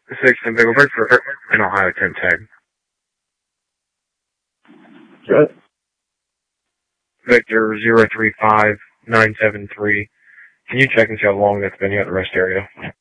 6 and Big Bird for an Ohio 10 tag. Right. Victor 035973. Can you check and see how long that's been here at the rest area?